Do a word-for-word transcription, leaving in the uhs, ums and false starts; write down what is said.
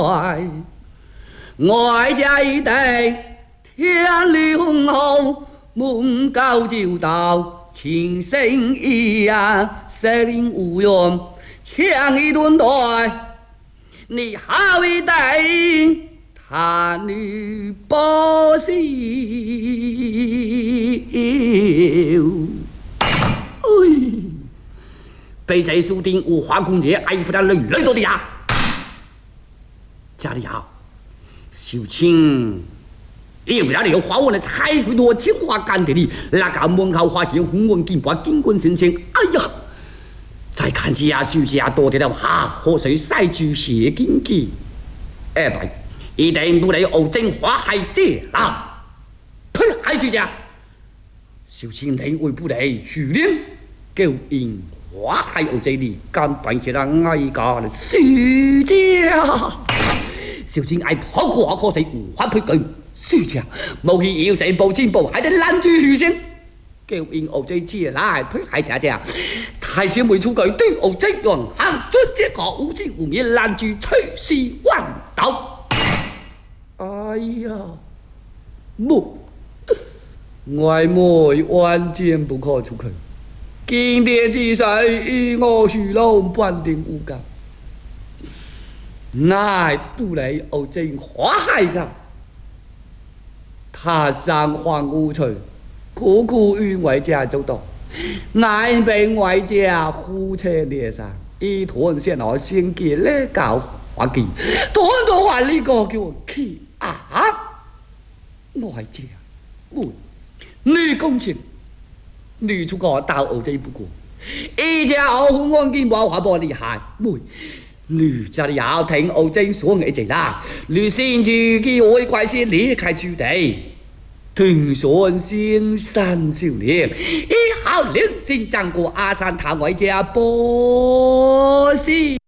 外家一代天理洪厚，门高就到，情深意呀，谁领无用，强一顿对，你好一代他女不孝。哎，被谁输定无花公爷爱抚的女人多的呀？家里好。秀清，因为那里有花纹的彩桂多，金花干的里，那个门口花现红纹金花金棍神仙。哎呀，再看家书家多的了哈，河水晒住血金鸡。哎不，一定不能欧正花海姐啦！呸，海书家，秀清认为不能许令，救因花海欧这里干办些人爱家的书家。小青爱跑过我可是无法配句，书家无去要成步进步，还得拦住雨声。叫因欧这借来配海家家，太小妹出句对欧这用行，准这个无知无面拦住吹势万道。哎呀，木外妹完全不可出去，今天之世与我徐老半定无干。乃不来欧正花海的，他山荒无趣，苦苦与外家走动，乃被外家夫妻列上，一团线我先给来搞花季，团团还呢个叫我去啊！外家妹，女公情，女出个到欧正不过，一家欧红光金宝话不厉害，妹。女家里要听欧正所嘅字啦，女先住嘅愛怪先離開住地，聽說先生少年，以後兩先爭過阿山塔外家波斯。